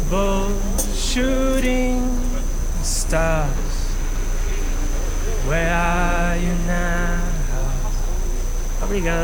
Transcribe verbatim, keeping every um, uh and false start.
invisible shooting stars. Where are you now? Obrigado.